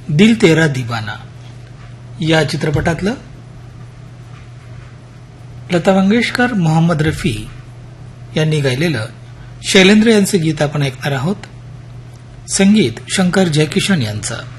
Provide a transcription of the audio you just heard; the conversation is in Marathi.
दिल तेरा दीवाना या चित्रपटातलं लता मंगेशकर, मोहम्मद रफी यांनी गायलेलं शैलेंद्र यांचे गीत आपण ऐकणार आहोत. संगीत शंकर जयकिशन यांचं.